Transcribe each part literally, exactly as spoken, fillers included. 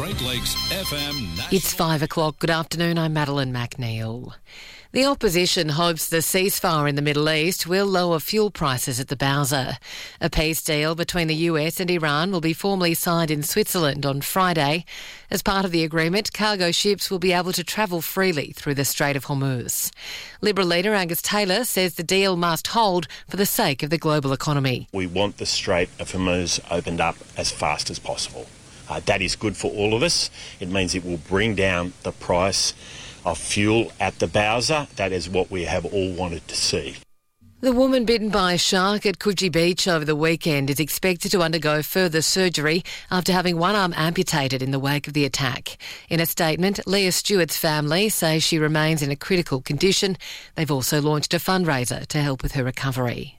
Great Lakes F M National. It's five o'clock. Good afternoon. I'm Madeline McNeil. The opposition hopes the ceasefire in the Middle East will lower fuel prices at the Bowser. A peace deal between the U S and Iran will be formally signed in Switzerland on Friday. As part of the agreement, cargo ships will be able to travel freely through the Strait of Hormuz. Liberal leader Angus Taylor says the deal must hold for the sake of the global economy. We want the Strait of Hormuz opened up as fast as possible. Uh, that is good for all of us. It means it will bring down the price of fuel at the Bowser. That is what we have all wanted to see. The woman bitten by a shark at Coogee Beach over the weekend is expected to undergo further surgery after having one arm amputated in the wake of the attack. In a statement, Leah Stewart's family say she remains in a critical condition. They've also launched a fundraiser to help with her recovery.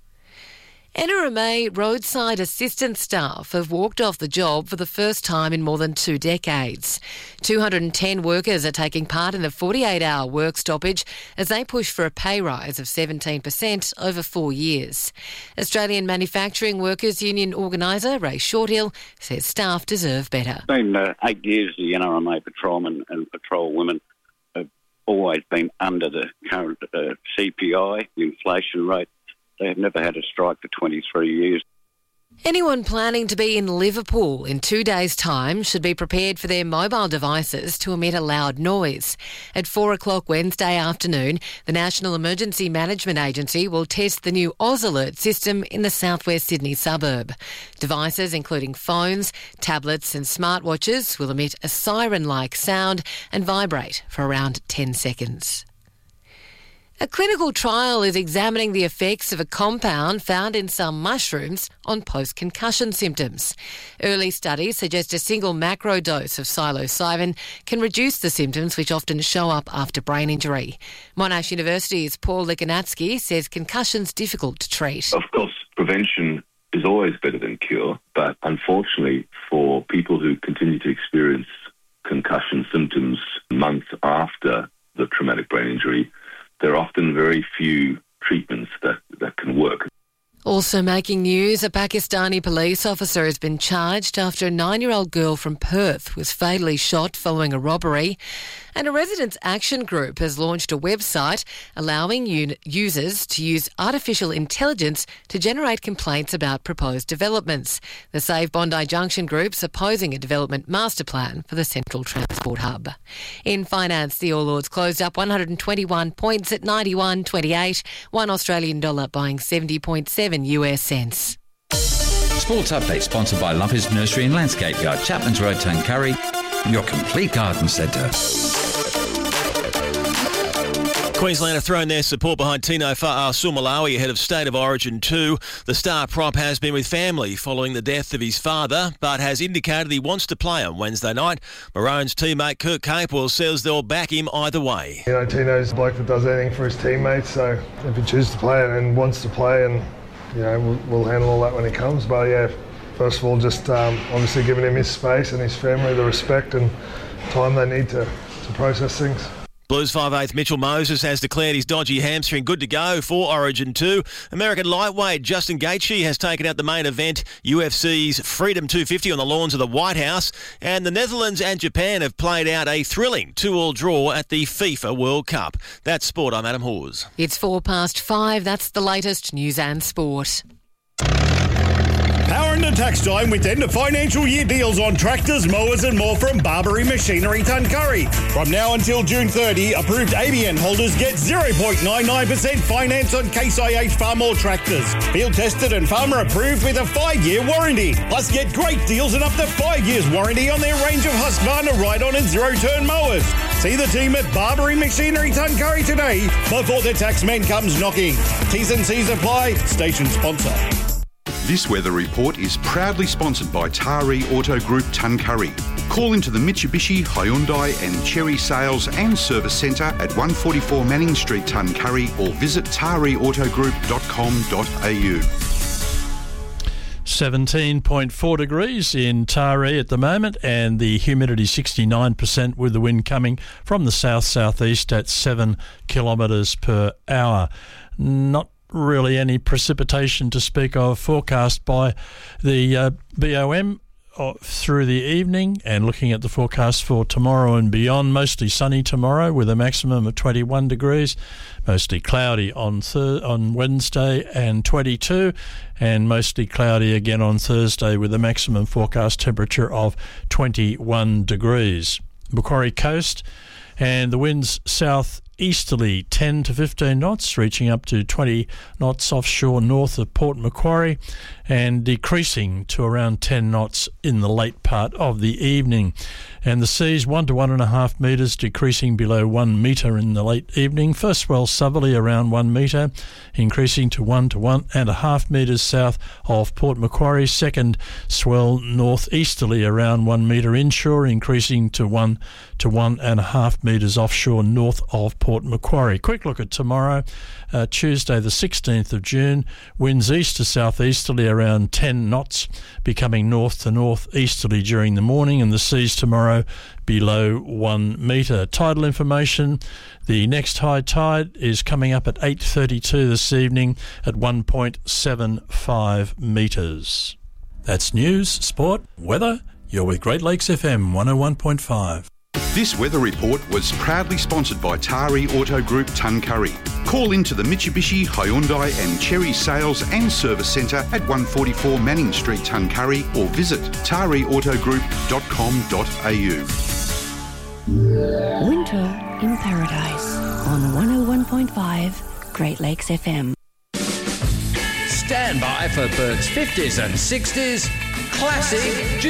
N R M A roadside assistance staff have walked off the job for the first time in more than two decades. two hundred ten workers are taking part in the forty-eight hour work stoppage as they push for a pay rise of seventeen percent over four years. Australian Manufacturing Workers Union organiser Ray Shorthill says staff deserve better. It's been uh, eight years the N R M A patrolmen and patrol women have always been under the current uh, C P I, the inflation rate. They have never had a strike for twenty-three years. Anyone planning to be in Liverpool in two days' time should be prepared for their mobile devices to emit a loud noise. At four o'clock Wednesday afternoon, the National Emergency Management Agency will test the new Oz Alert system in the southwest Sydney suburb. Devices including phones, tablets and smartwatches will emit a siren-like sound and vibrate for around ten seconds. A clinical trial is examining the effects of a compound found in some mushrooms on post-concussion symptoms. Early studies suggest a single macro dose of psilocybin can reduce the symptoms which often show up after brain injury. Monash University's Paul Likanatsky says concussion's difficult to treat. Of course, prevention is always better than cure, but unfortunately for people who continue to experience concussion symptoms months after the traumatic brain injury, there are often very few treatments that, that can work. Also making news, a Pakistani police officer has been charged after a nine-year-old girl from Perth was fatally shot following a robbery. And a residents' action group has launched a website allowing un- users to use artificial intelligence to generate complaints about proposed developments. The Save Bondi Junction group's opposing a development master plan for the Central Transport Hub. In finance, the All Ords closed up one hundred twenty-one points at ninety-one twenty-eight, one Australian dollar buying seventy point seven U S cents. Sports Update sponsored by Lumpers Nursery and Landscape Yard, Chapman's Road, Tuncurry, your complete garden centre. Queensland have thrown their support behind Tino Fa'asuamaleaui ahead of State of Origin two. The star prop has been with family following the death of his father, but has indicated he wants to play on Wednesday night. Maroons teammate Kurt Capewell says they'll back him either way. You know, Tino's a bloke that does anything for his teammates, so if he chooses to play and wants to play, and you know, we'll, we'll handle all that when he comes. But yeah, first of all, just um, obviously giving him his space and his family the respect and time they need to, to process things. Blues five eighth Mitchell Moses has declared his dodgy hamstring good to go for Origin two. American lightweight Justin Gaethje has taken out the main event, U F C's Freedom two fifty on the lawns of the White House. And the Netherlands and Japan have played out a thrilling two-all draw at the FIFA World Cup. That's sport. I'm Adam Hawes. It's four past five. That's the latest news and sport. Power into tax time with end of financial year deals on tractors, mowers and more from Barbary Machinery Tuncurry. From now until June thirtieth, approved A B N holders get zero point nine nine percent finance on Case I H Farmall tractors. Field tested and farmer approved with a five-year warranty. Plus get great deals and up to five years warranty on their range of Husqvarna ride-on and zero-turn mowers. See the team at Barbary Machinery Tuncurry today before the taxman comes knocking. T's and C's apply. Station sponsor. This weather report is proudly sponsored by Taree Auto Group Tuncurry. Call into the Mitsubishi, Hyundai and Chery Sales and Service Centre at one forty-four Manning Street, Tuncurry, or visit taree auto group dot com dot a u. seventeen point four degrees in Taree at the moment, and the humidity sixty-nine percent with the wind coming from the south-southeast at seven kilometres per hour. Not really any precipitation to speak of forecast by the uh, B O M through the evening, and looking at the forecast for tomorrow and beyond, mostly sunny tomorrow with a maximum of twenty-one degrees, mostly cloudy on thir- on Wednesday and twenty-two, and mostly cloudy again on Thursday with a maximum forecast temperature of twenty-one degrees. Macquarie Coast, and the winds south easterly ten to fifteen knots, reaching up to twenty knots offshore north of Port Macquarie, and decreasing to around ten knots in the late part of the evening. And the seas one to one and a half metres, decreasing below one metre in the late evening. First swell southerly around one metre, increasing to one to one and a half metres south of Port Macquarie. Second swell northeasterly around one metre inshore, increasing to one to one and a half metres offshore north of Port Macquarie. Quick look at tomorrow, uh, Tuesday the sixteenth of June. Winds east to southeasterly around ten knots, becoming north to northeasterly during the morning, and the seas tomorrow below one metre. Tidal information: the next high tide is coming up at eight thirty-two this evening at one point seven five metres. That's news, sport, weather. You're with Great Lakes F M one oh one point five. This weather report was proudly sponsored by Tari Auto Group Tuncurry. Call into the Mitsubishi, Hyundai and Cherry Sales and Service Centre at one forty-four Manning Street, Tuncurry, or visit tari auto group dot com dot a u. Winter in Paradise on one oh one point five Great Lakes F M. Stand by for Bert's fifties and sixties Classic